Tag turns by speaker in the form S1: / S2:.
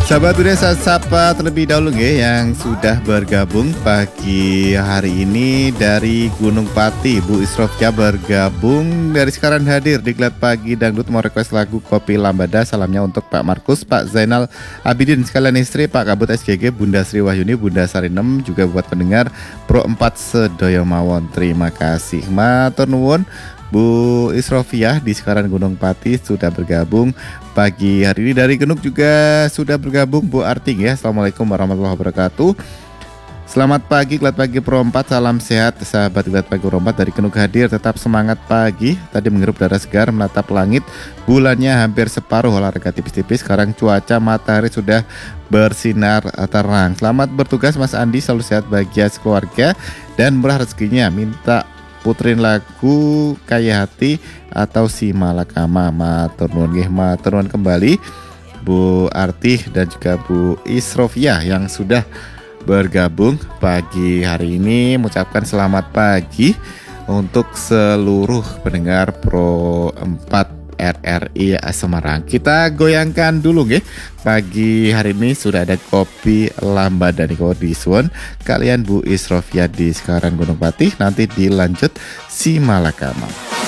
S1: Sahabat udah saya sapa terlebih dahulu yang sudah bergabung pagi hari ini dari Gunung Pati. Bu Isrofya bergabung dari sekarang hadir di Glad Pagi Dangdut, mau request lagu Kopi Lambada. Salamnya untuk Pak Markus, Pak Zainal Abidin, sekalian istri, Pak Kabut SGG, Bunda Sri Wahyuni, Bunda Sarinem, juga buat pendengar Pro 4 Sedoyo Mawon. Terima kasih. Matur nuwun. Bu Isrofya di sekarang Gunung Pati sudah bergabung pagi hari ini. Dari Genuk juga sudah bergabung Bu Arting ya. Assalamualaikum warahmatullahi wabarakatuh. Selamat pagi Glad Pagi Pro 4. Salam sehat sahabat Glad Pagi Pro 4 dari Genuk hadir. Tetap semangat pagi. Tadi menghirup udara segar, menatap langit. Bulannya hampir separuh, olahraga tipis-tipis. Sekarang cuaca matahari sudah bersinar terang. Selamat bertugas Mas Andi, selalu sehat, bahagia sekeluarga dan murah rezekinya. Minta puterin lagu Kaya Hati atau Si Malakama. Matur nuwun kembali Bu Artih dan juga Bu Isrofya yang sudah bergabung pagi hari ini. Mengucapkan selamat pagi untuk seluruh pendengar Pro 4 RRI Semarang. Kita goyangkan dulu pagi hari ini sudah ada Kopi Lambada di Suwon. Kalian Bu Isrofya di sekarang Gunung Pati, nanti dilanjut Si Malakama.